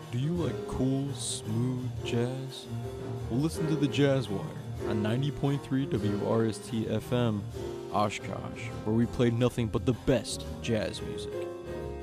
Do you like cool, smooth jazz? Well, listen to the Jazz Wire on 90.3 WRST FM, Oshkosh, where we play nothing but the best jazz music.